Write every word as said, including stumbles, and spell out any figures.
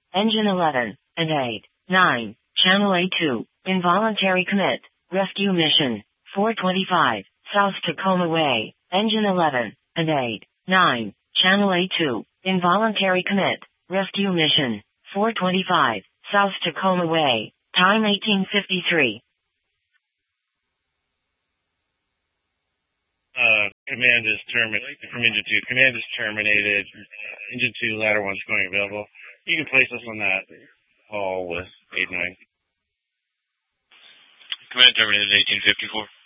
Engine eleven and eight. nine. Channel A two. Involuntary commit. Rescue mission. four twenty-five. South Tacoma Way. Engine eleven and eight. nine. Channel A two. Involuntary commit. Rescue mission. four twenty-five. South Tacoma Way. Time eighteen fifty-three. Uh, command is terminated from engine two. Command is terminated. Engine two, ladder one's going available. You can place us on that call with eight nine. Command terminated eighteen fifty-four.